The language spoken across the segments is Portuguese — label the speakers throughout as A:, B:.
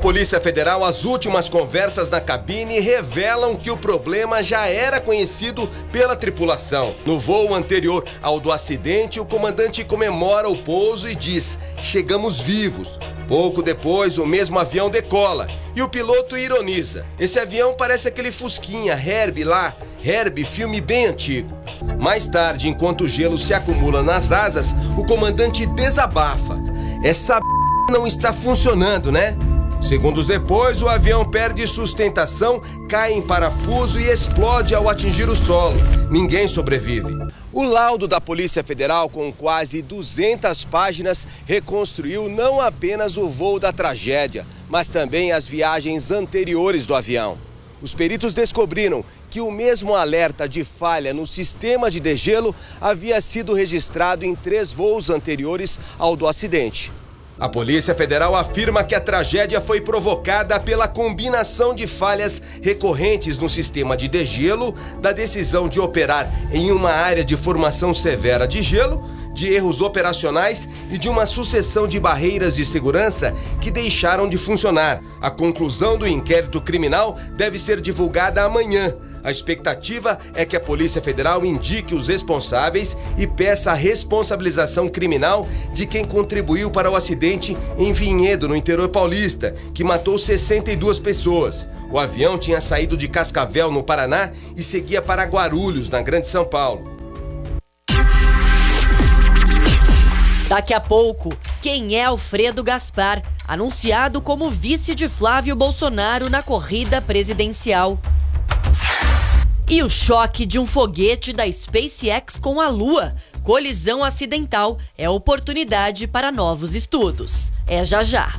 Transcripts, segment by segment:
A: Polícia Federal, as últimas conversas na cabine revelam que o problema já era conhecido pela tripulação. No voo anterior ao do acidente, o comandante comemora o pouso e diz: "Chegamos vivos". Pouco depois, o mesmo avião decola e o piloto ironiza: "Esse avião parece aquele Fusquinha Herbie lá, Herbie, filme bem antigo". Mais tarde, enquanto o gelo se acumula nas asas, o comandante desabafa: "Essa não está funcionando, né?". Segundos depois, o avião perde sustentação, cai em parafuso e explode ao atingir o solo. Ninguém sobrevive. O laudo da Polícia Federal, com quase 200 páginas, reconstruiu não apenas o voo da tragédia, mas também as viagens anteriores do avião. Os peritos descobriram que o mesmo alerta de falha no sistema de degelo havia sido registrado em 3 voos anteriores ao do acidente. A Polícia Federal afirma que a tragédia foi provocada pela combinação de falhas recorrentes no sistema de degelo, da decisão de operar em uma área de formação severa de gelo, de erros operacionais e de uma sucessão de barreiras de segurança que deixaram de funcionar. A conclusão do inquérito criminal deve ser divulgada amanhã. A expectativa é que a Polícia Federal indique os responsáveis e peça a responsabilização criminal de quem contribuiu para o acidente em Vinhedo, no interior paulista, que matou 62 pessoas. O avião tinha saído de Cascavel, no Paraná, e seguia para Guarulhos, na Grande São Paulo.
B: Daqui a pouco, quem é Alfredo Gaspar, anunciado como vice de Flávio Bolsonaro na corrida presidencial. E o choque de um foguete da SpaceX com a Lua. Colisão acidental é oportunidade para novos estudos. É já já.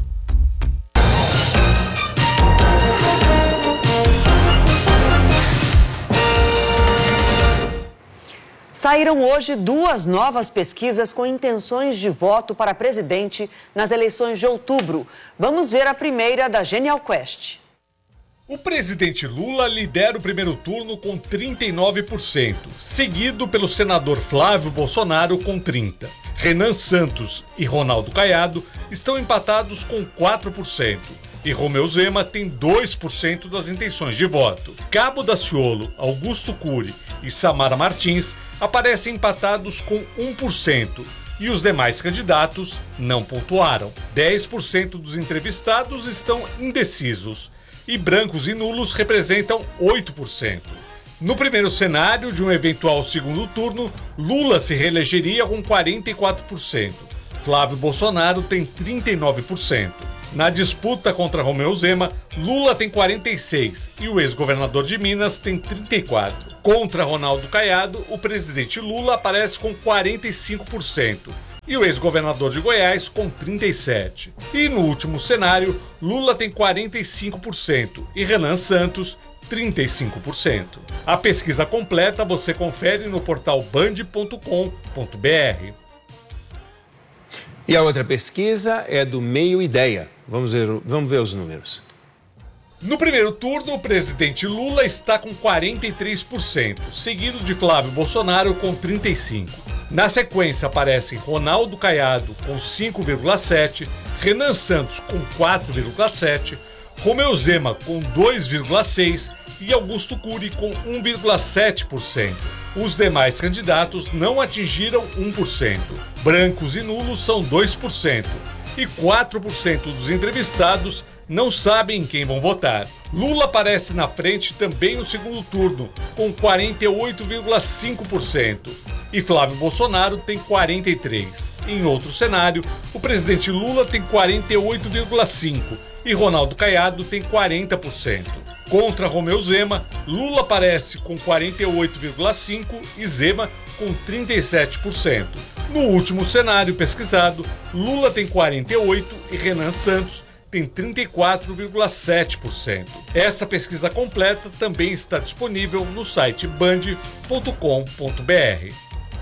C: Saíram hoje 2 novas pesquisas com intenções de voto para presidente nas eleições de outubro. Vamos ver a primeira da Genial Quest.
D: O presidente Lula lidera o primeiro turno com 39%, seguido pelo senador Flávio Bolsonaro com 30%. Renan Santos e Ronaldo Caiado estão empatados com 4%. E Romeu Zema tem 2% das intenções de voto. Cabo Daciolo, Augusto Cury e Samara Martins aparecem empatados com 1%. E os demais candidatos não pontuaram. 10% dos entrevistados estão indecisos. E brancos e nulos representam 8%. No primeiro cenário de um eventual segundo turno, Lula se reelegeria com 44%. Flávio Bolsonaro tem 39%. Na disputa contra Romeu Zema, Lula tem 46% e o ex-governador de Minas tem 34%. Contra Ronaldo Caiado, o presidente Lula aparece com 45%. E o ex-governador de Goiás com 37%. E no último cenário, Lula tem 45% e Renan Santos 35%. A pesquisa completa você confere no portal band.com.br.
E: E a outra pesquisa é do Meio Ideia. Vamos ver os números.
D: No primeiro turno, o presidente Lula está com 43%, seguido de Flávio Bolsonaro com 35%. Na sequência aparecem Ronaldo Caiado com 5,7%, Renan Santos com 4,7%, Romeu Zema com 2,6% e Augusto Cury com 1,7%. Os demais candidatos não atingiram 1%. Brancos e nulos são 2%. E 4% dos entrevistados não sabem em quem vão votar. Lula aparece na frente também no segundo turno, com 48,5%. E Flávio Bolsonaro tem 43%. Em outro cenário, o presidente Lula tem 48,5% e Ronaldo Caiado tem 40%. Contra Romeu Zema, Lula aparece com 48,5% e Zema com 37%. No último cenário pesquisado, Lula tem 48% e Renan Santos tem 34,7%. Essa pesquisa completa também está disponível no site band.com.br.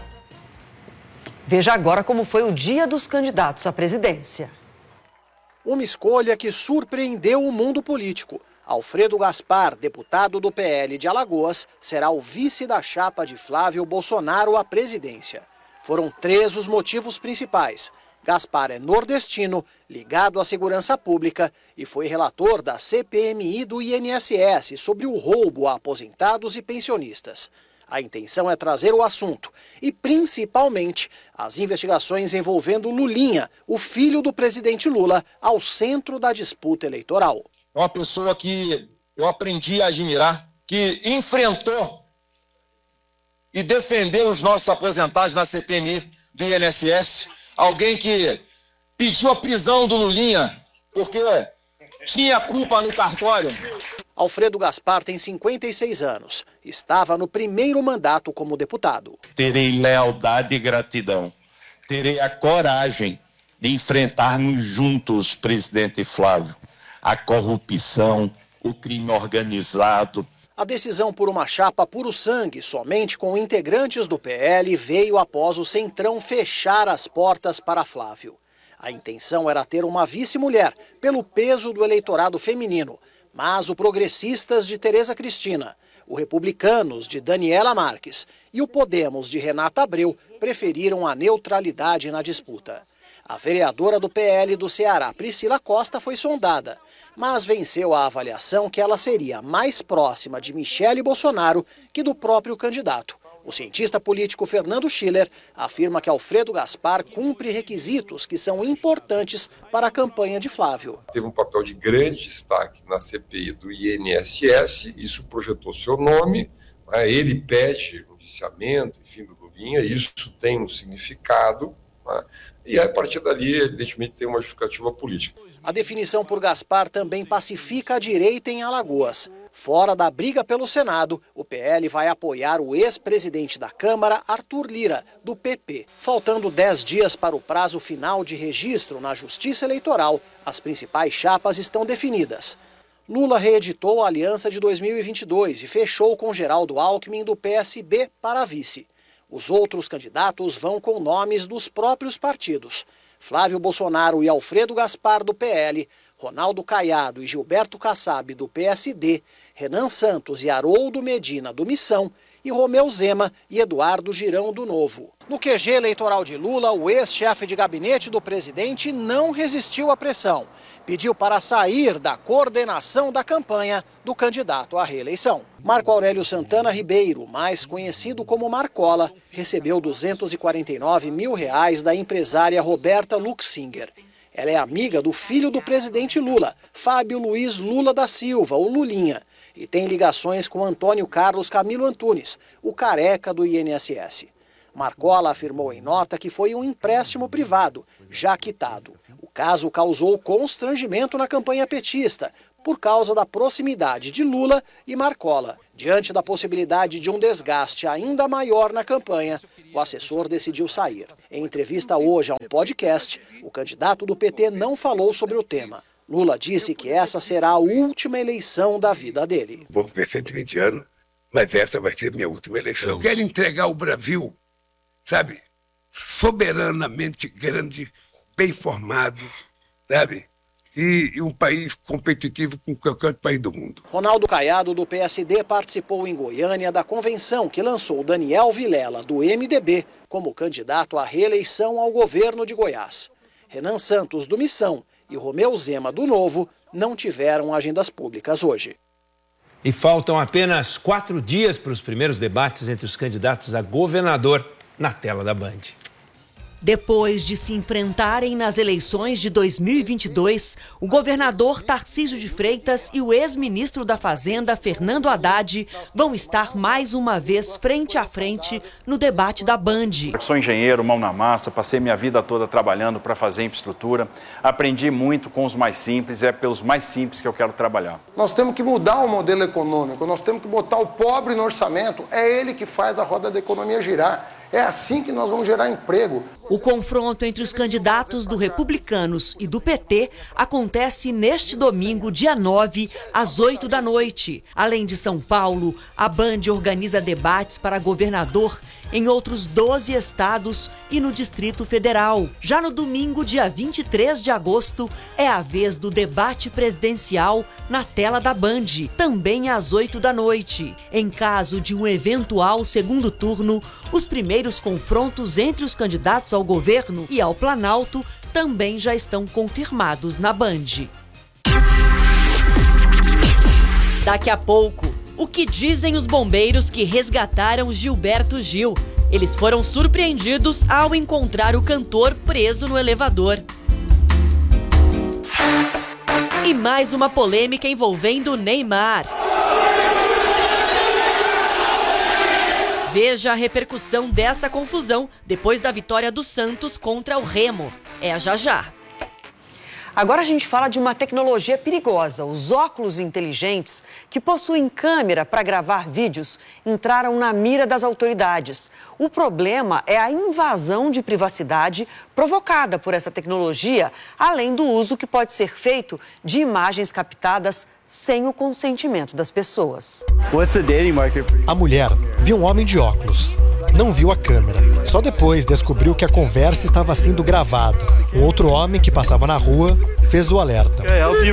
C: Veja agora como foi o dia dos candidatos à presidência.
F: Uma escolha que surpreendeu o mundo político. Alfredo Gaspar, deputado do PL de Alagoas, será o vice da chapa de Flávio Bolsonaro à presidência. Foram 3 os motivos principais: Gaspar é nordestino, ligado à segurança pública e foi relator da CPMI do INSS sobre o roubo a aposentados e pensionistas. A intenção é trazer o assunto e, principalmente, as investigações envolvendo Lulinha, o filho do presidente Lula, ao centro da disputa eleitoral.
G: É uma pessoa que eu aprendi a admirar, que enfrentou e defendeu os nossos aposentados na CPMI do INSS. Alguém que pediu a prisão do Lulinha porque tinha culpa no cartório.
F: Alfredo Gaspar tem 56 anos. Estava no primeiro mandato como deputado.
H: Terei lealdade e gratidão. Terei a coragem de enfrentarmos juntos, presidente Flávio, a corrupção, o crime organizado.
F: A decisão por uma chapa puro sangue, somente com integrantes do PL, veio após o Centrão fechar as portas para Flávio. A intenção era ter uma vice-mulher, pelo peso do eleitorado feminino. Mas o Progressistas de Tereza Cristina, o Republicanos de Daniela Marques e o Podemos de Renata Abreu preferiram a neutralidade na disputa. A vereadora do PL do Ceará, Priscila Costa, foi sondada, mas venceu a avaliação que ela seria mais próxima de Michele Bolsonaro que do próprio candidato. O cientista político Fernando Schiller afirma que Alfredo Gaspar cumpre requisitos que são importantes para a campanha de Flávio.
I: Teve um papel de grande destaque na CPI do INSS, isso projetou seu nome, ele pede o indiciamento, enfim, do Lulinha, isso tem um significado, e a partir dali, evidentemente, tem uma justificativa política.
F: A definição por Gaspar também pacifica a direita em Alagoas. Fora da briga pelo Senado, o PL vai apoiar o ex-presidente da Câmara, Arthur Lira, do PP. Faltando 10 dias para o prazo final de registro na Justiça Eleitoral, as principais chapas estão definidas. Lula reeditou a aliança de 2022 e fechou com Geraldo Alckmin do PSB para vice. Os outros candidatos vão com nomes dos próprios partidos. Flávio Bolsonaro e Alfredo Gaspar, do PL, Ronaldo Caiado e Gilberto Kassab, do PSD, Renan Santos e Haroldo Medina, do Missão, e Romeu Zema e Eduardo Girão, do Novo. No QG eleitoral de Lula, o ex-chefe de gabinete do presidente não resistiu à pressão. Pediu para sair da coordenação da campanha do candidato à reeleição. Marco Aurélio Santana Ribeiro, mais conhecido como Marcola, recebeu R$249 mil da empresária Roberta Luxinger. Ela é amiga do filho do presidente Lula, Fábio Luiz Lula da Silva, o Lulinha, e tem ligações com Antônio Carlos Camilo Antunes, o careca do INSS. Marcola afirmou em nota que foi um empréstimo privado, já quitado. O caso causou constrangimento na campanha petista, por causa da proximidade de Lula e Marcola. Diante da possibilidade de um desgaste ainda maior na campanha, o assessor decidiu sair. Em entrevista hoje a um podcast, o candidato do PT não falou sobre o tema. Lula disse que essa será a última eleição da vida dele.
J: Vou viver 120 anos, mas essa vai ser minha última eleição. Eu quero entregar o Brasil, sabe, soberanamente grande, bem formado, sabe? E um país competitivo com qualquer outro país do mundo.
F: Ronaldo Caiado, do PSD, participou em Goiânia da convenção que lançou Daniel Vilela, do MDB, como candidato à reeleição ao governo de Goiás. Renan Santos, do Missão, e Romeu Zema, do Novo, não tiveram agendas públicas hoje.
E: E faltam apenas 4 dias para os primeiros debates entre os candidatos a governador na tela da Band.
B: Depois de se enfrentarem nas eleições de 2022, o governador Tarcísio de Freitas e o ex-ministro da Fazenda, Fernando Haddad, vão estar mais uma vez frente a frente no debate da Band.
K: Eu sou engenheiro, mão na massa, passei minha vida toda trabalhando para fazer infraestrutura. Aprendi muito com os mais simples, é pelos mais simples que eu quero trabalhar.
L: Nós temos que mudar o modelo econômico, nós temos que botar o pobre no orçamento, é ele que faz a roda da economia girar. É assim que nós vamos gerar emprego.
B: O confronto entre os candidatos do Republicanos e do PT acontece neste domingo, dia 9, às 8 da noite. Além de São Paulo, a Band organiza debates para governador em outros 12 estados e no Distrito Federal. Já no domingo, dia 23 de agosto, é a vez do debate presidencial na tela da Band, também às 8 da noite. Em caso de um eventual segundo turno, os primeiros confrontos entre os candidatos ao
C: ao governo e ao Planalto também já estão confirmados na Band.
B: Daqui a pouco, o que dizem os bombeiros que resgataram Gilberto Gil? Eles foram surpreendidos ao encontrar o cantor preso no elevador. E mais uma polêmica envolvendo Neymar. Veja a repercussão dessa confusão depois da vitória do Santos contra o Remo. É já já.
C: Agora a gente fala de uma tecnologia perigosa. Os óculos inteligentes, que possuem câmera para gravar vídeos, entraram na mira das autoridades. O problema é a invasão de privacidade provocada por essa tecnologia, além do uso que pode ser feito de imagens captadas sem o consentimento das pessoas.
M: A mulher viu um homem de óculos. Não viu a câmera. Só depois descobriu que a conversa estava sendo gravada. Um outro homem que passava na rua fez o alerta.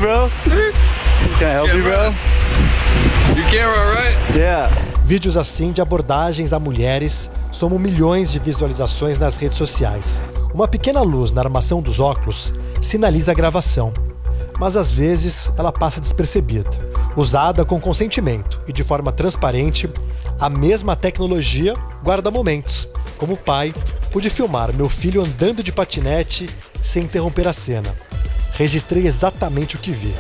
M: Vídeos assim de abordagens a mulheres somam milhões de visualizações nas redes sociais. Uma pequena luz na armação dos óculos sinaliza a gravação, mas às vezes ela passa despercebida. Usada com consentimento e de forma transparente, a mesma tecnologia guarda momentos. Como pai, pude filmar meu filho andando de patinete sem interromper a cena. Registrei exatamente o que vi.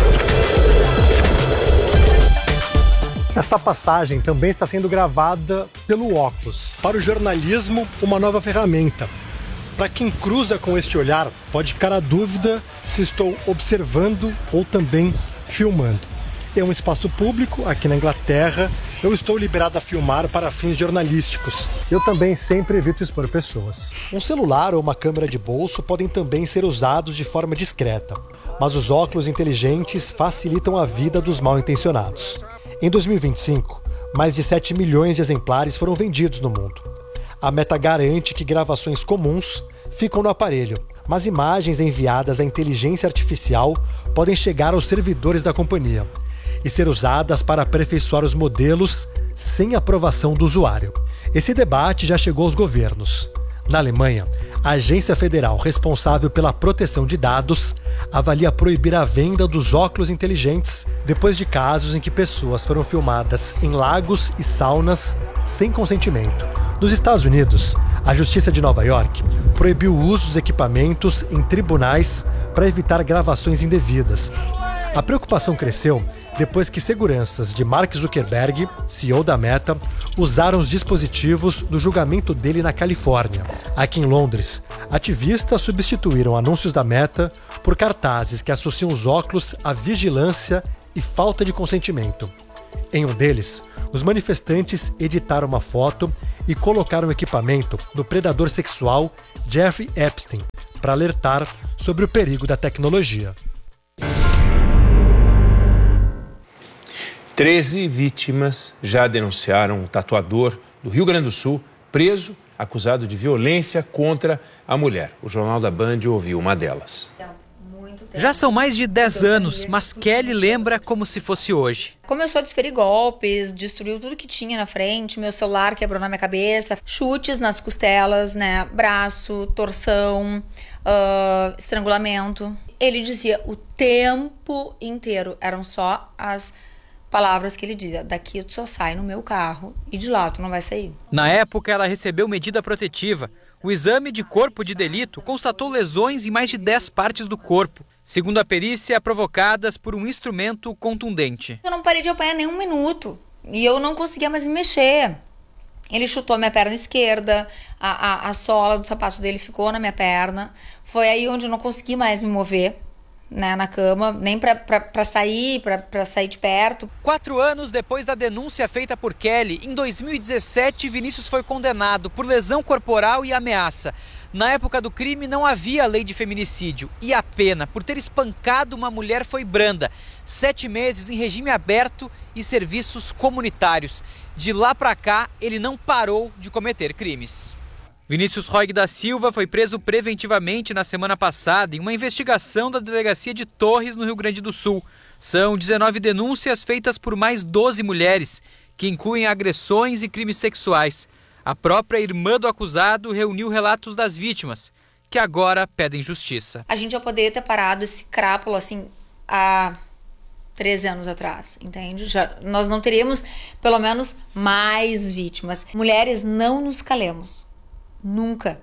M: Esta passagem também está sendo gravada pelo óculos. Para o jornalismo, uma nova ferramenta. Para quem cruza com este olhar, pode ficar a dúvida se estou observando ou também filmando. É um espaço público aqui na Inglaterra. Eu estou liberado a filmar para fins jornalísticos. Eu também sempre evito expor pessoas. Um celular ou uma câmera de bolso podem também ser usados de forma discreta, mas os óculos inteligentes facilitam a vida dos mal-intencionados. Em 2025, mais de 7 milhões de exemplares foram vendidos no mundo. A Meta garante que gravações comuns ficam no aparelho, mas imagens enviadas à inteligência artificial podem chegar aos servidores da companhia e ser usadas para aperfeiçoar os modelos sem aprovação do usuário. Esse debate já chegou aos governos. Na Alemanha, a agência federal responsável pela proteção de dados avalia proibir a venda dos óculos inteligentes depois de casos em que pessoas foram filmadas em lagos e saunas sem consentimento. Nos Estados Unidos, a Justiça de Nova York proibiu o uso dos equipamentos em tribunais para evitar gravações indevidas. A preocupação cresceu depois que seguranças de Mark Zuckerberg, CEO da Meta, usaram os dispositivos no julgamento dele na Califórnia. Aqui em Londres, ativistas substituíram anúncios da Meta por cartazes que associam os óculos à vigilância e falta de consentimento. Em um deles, os manifestantes editaram uma foto e colocaram o equipamento do predador sexual Jeffrey Epstein para alertar sobre o perigo da tecnologia.
E: 13 vítimas já denunciaram um tatuador do Rio Grande do Sul preso, acusado de violência contra a mulher. O Jornal da Band ouviu uma delas.
N: Já são mais de 10 anos, mas Kelly lembra como se fosse hoje.
O: Começou a desferir golpes, destruiu tudo que tinha na frente, meu celular quebrou na minha cabeça, chutes nas costelas, né, braço, torção, estrangulamento. Ele dizia o tempo inteiro, eram só as palavras que ele dizia: daqui tu só sai no meu carro e de lá tu não vai sair.
N: Na época, ela recebeu medida protetiva. O exame de corpo de delito constatou lesões em mais de 10 partes do corpo, segundo a perícia, provocadas por um instrumento contundente.
O: Eu não parei de apanhar nem um minuto e eu não conseguia mais me mexer. Ele chutou minha perna esquerda, a sola do sapato dele ficou na minha perna. Foi aí onde eu não consegui mais me mover, né, na cama, nem para sair de perto.
N: 4 anos depois da denúncia feita por Kelly, em 2017, Vinícius foi condenado por lesão corporal e ameaça. Na época do crime não havia lei de feminicídio e a pena por ter espancado uma mulher foi branda. 7 meses em regime aberto e serviços comunitários. De lá para cá, ele não parou de cometer crimes. Vinícius Roig da Silva foi preso preventivamente na semana passada em uma investigação da Delegacia de Torres, no Rio Grande do Sul. São 19 denúncias feitas por mais 12 mulheres, que incluem agressões e crimes sexuais. A própria irmã do acusado reuniu relatos das vítimas, que agora pedem justiça.
O: A gente já poderia ter parado esse crápula assim há 13 anos atrás, entende? Nós não teríamos, pelo menos, mais vítimas. Mulheres, não nos calemos. Nunca.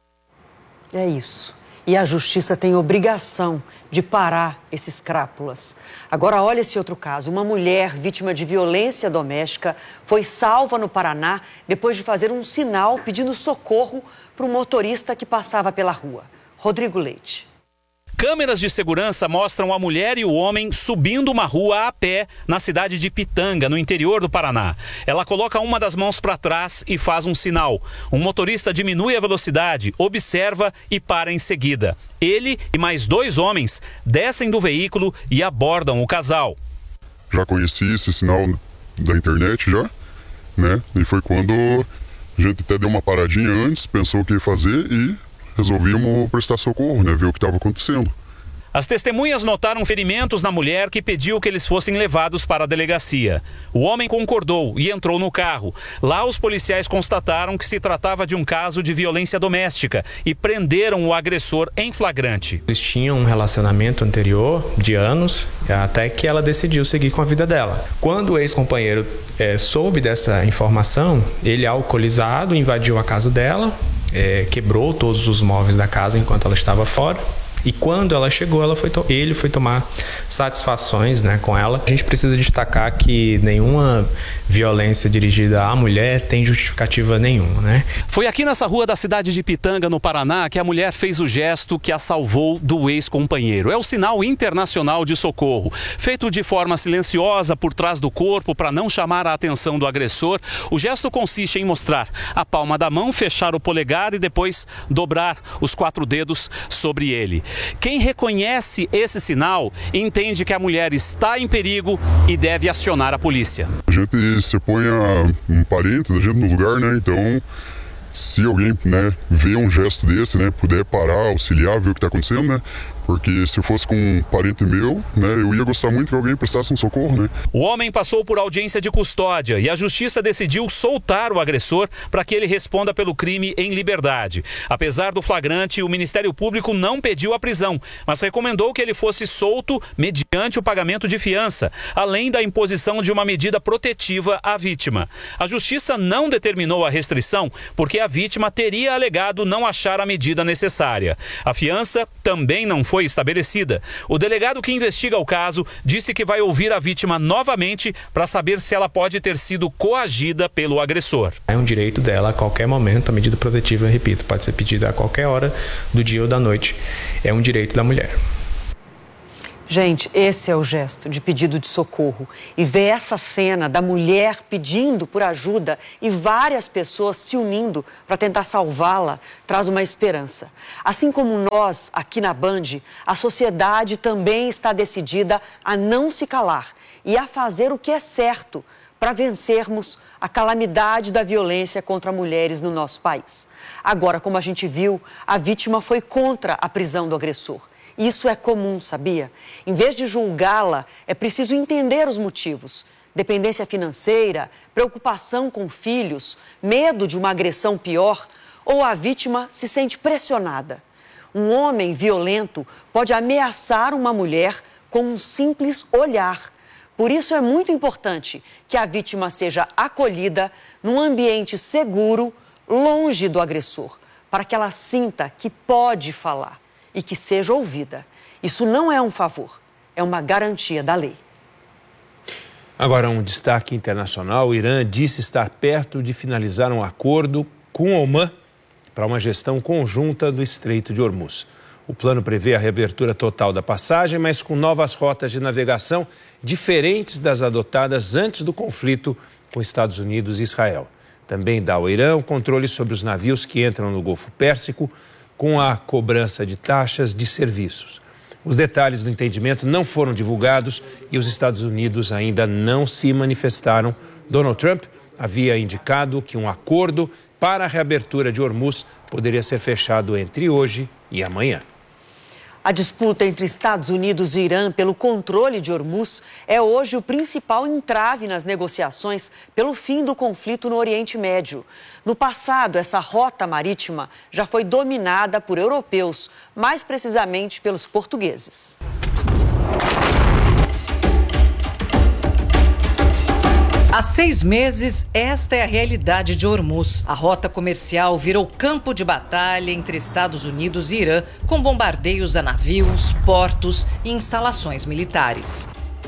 C: É isso. E a justiça tem obrigação de parar esses crápulas. Agora, olha esse outro caso. Uma mulher vítima de violência doméstica foi salva no Paraná depois de fazer um sinal pedindo socorro para um motorista que passava pela rua. Rodrigo Leite.
P: Câmeras de segurança mostram a mulher e o homem subindo uma rua a pé na cidade de Pitanga, no interior do Paraná. Ela coloca uma das mãos para trás e faz um sinal. Um motorista diminui a velocidade, observa e para em seguida. Ele e mais 2 homens descem do veículo e abordam o casal.
Q: Já conheci esse sinal da internet já, né? E foi quando a gente até deu uma paradinha antes, pensou o que ia fazer e resolvimos prestar socorro, né? Ver o que estava acontecendo.
P: As testemunhas notaram ferimentos na mulher que pediu que eles fossem levados para a delegacia. O homem concordou e entrou no carro. Lá, os policiais constataram que se tratava de um caso de violência doméstica e prenderam o agressor em flagrante.
R: Eles tinham um relacionamento anterior de anos, até que ela decidiu seguir com a vida dela. Quando o ex-companheiro soube dessa informação, ele, alcoolizado, invadiu a casa dela, quebrou todos os móveis da casa enquanto ela estava fora. E quando ela chegou, ele foi tomar satisfações, né, com ela. A gente precisa destacar que nenhuma violência dirigida à mulher tem justificativa nenhuma, né?
P: Foi aqui nessa rua da cidade de Pitanga, no Paraná, que a mulher fez o gesto que a salvou do ex-companheiro. É o sinal internacional de socorro. Feito de forma silenciosa por trás do corpo para não chamar a atenção do agressor, o gesto consiste em mostrar a palma da mão, fechar o polegar e depois dobrar os 4 dedos sobre ele. Quem reconhece esse sinal entende que a mulher está em perigo e deve acionar a polícia.
Q: A gente se põe um parente da gente no lugar, né? Então, se alguém, né, vê um gesto desse, né, puder parar, auxiliar, ver o que está acontecendo, né? Porque se fosse com um parente meu, né, eu ia gostar muito que alguém prestasse um socorro, né?
P: O homem passou por audiência de custódia e a justiça decidiu soltar o agressor para que ele responda pelo crime em liberdade. Apesar do flagrante, o Ministério Público não pediu a prisão, mas recomendou que ele fosse solto mediante o pagamento de fiança, além da imposição de uma medida protetiva à vítima. A justiça não determinou a restrição porque a vítima teria alegado não achar a medida necessária. A fiança também não foi estabelecida. O delegado que investiga o caso disse que vai ouvir a vítima novamente para saber se ela pode ter sido coagida pelo agressor.
R: É um direito dela a qualquer momento, a medida protetiva, eu repito, pode ser pedida a qualquer hora do dia ou da noite. É um direito da mulher.
C: Gente, esse é o gesto de pedido de socorro. E ver essa cena da mulher pedindo por ajuda e várias pessoas se unindo para tentar salvá-la traz uma esperança. Assim como nós, aqui na Band, a sociedade também está decidida a não se calar e a fazer o que é certo para vencermos a calamidade da violência contra mulheres no nosso país. Agora, como a gente viu, a vítima foi contra a prisão do agressor. Isso é comum, sabia? Em vez de julgá-la, é preciso entender os motivos. Dependência financeira, preocupação com filhos, medo de uma agressão pior, ou a vítima se sente pressionada. Um homem violento pode ameaçar uma mulher com um simples olhar. Por isso é muito importante que a vítima seja acolhida num ambiente seguro, longe do agressor, para que ela sinta que pode falar e que seja ouvida. Isso não é um favor, é uma garantia da lei.
E: Agora, um destaque internacional. O Irã disse estar perto de finalizar um acordo com Omã para uma gestão conjunta do Estreito de Hormuz. O plano prevê a reabertura total da passagem, mas com novas rotas de navegação diferentes das adotadas antes do conflito com Estados Unidos e Israel. Também dá ao Irã o controle sobre os navios que entram no Golfo Pérsico, com a cobrança de taxas de serviços. Os detalhes do entendimento não foram divulgados e os Estados Unidos ainda não se manifestaram. Donald Trump havia indicado que um acordo para a reabertura de Hormuz poderia ser fechado entre hoje e amanhã.
C: A disputa entre Estados Unidos e Irã pelo controle de Hormuz é hoje o principal entrave nas negociações pelo fim do conflito no Oriente Médio. No passado, essa rota marítima já foi dominada por europeus, mais precisamente pelos portugueses.
S: Há 6 meses, esta é a realidade de Hormuz. A rota comercial virou campo de batalha entre Estados Unidos e Irã, com bombardeios a navios, portos e instalações militares.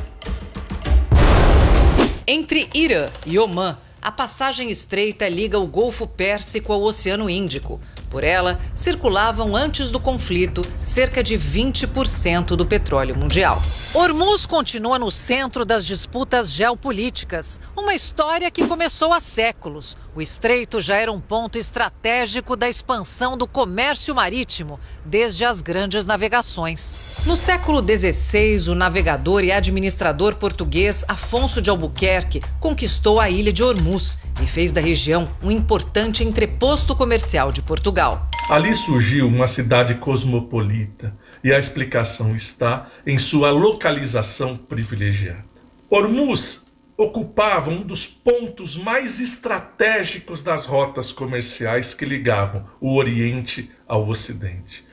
S: Entre Irã e Omã, a passagem estreita liga o Golfo Pérsico ao Oceano Índico. Por ela, circulavam antes do conflito cerca de 20% do petróleo mundial. Hormuz continua no centro das disputas geopolíticas, uma história que começou há séculos. O estreito já era um ponto estratégico da expansão do comércio marítimo, desde as grandes navegações. No século XVI, o navegador e administrador português Afonso de Albuquerque conquistou a ilha de Hormuz e fez da região um importante entreposto comercial de Portugal.
T: Ali surgiu uma cidade cosmopolita e a explicação está em sua localização privilegiada. Hormuz ocupava um dos pontos mais estratégicos das rotas comerciais que ligavam o Oriente ao Ocidente.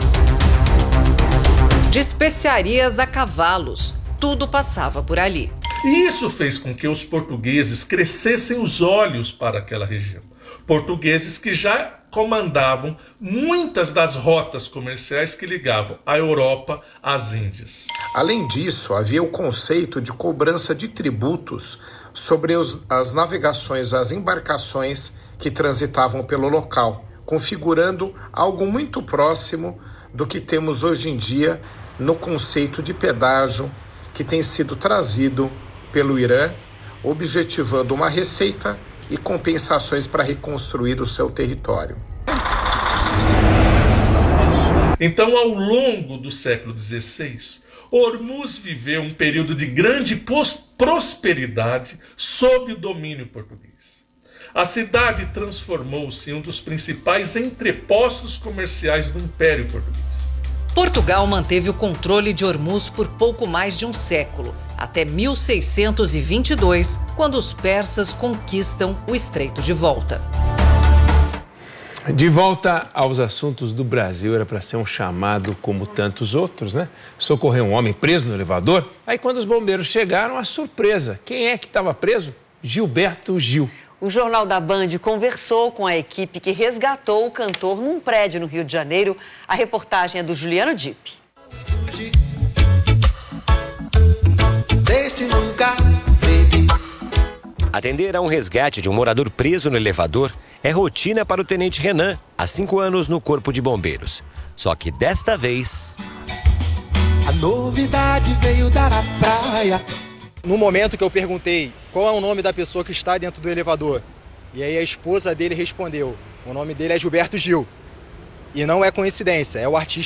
S: De especiarias a cavalos, tudo passava por ali.
T: E isso fez com que os portugueses crescessem os olhos para aquela região. Portugueses que já comandavam muitas das rotas comerciais que ligavam a Europa às Índias.
U: Além disso, havia o conceito de cobrança de tributos sobre as navegações, as embarcações que transitavam pelo local, configurando algo muito próximo do que temos hoje em dia no conceito de pedágio que tem sido trazido pelo Irã, objetivando uma receita e compensações para reconstruir o seu território.
T: Então, ao longo do século XVI, Hormuz viveu um período de grande prosperidade sob o domínio português. A cidade transformou-se em um dos principais entrepostos comerciais do Império Português.
S: Portugal manteve o controle de Hormuz por pouco mais de um século, até 1622, quando os persas conquistam o Estreito de volta.
E: De volta aos assuntos do Brasil, era para ser um chamado como tantos outros, né? Socorrer um homem preso no elevador. Aí quando os bombeiros chegaram, a surpresa. Quem é que estava preso? Gilberto Gil.
C: O Jornal da Band conversou com a equipe que resgatou o cantor num prédio no Rio de Janeiro. A reportagem é do Juliano Dipp.
V: Atender a um resgate de um morador preso no elevador é rotina para o tenente Renan, há 5 anos no Corpo de Bombeiros. Só que desta vez...
W: A novidade veio dar a praia.
X: No momento que eu perguntei qual é o nome da pessoa que está dentro do elevador, e aí a esposa dele respondeu, o nome dele é Gilberto Gil. E não é coincidência, é o artista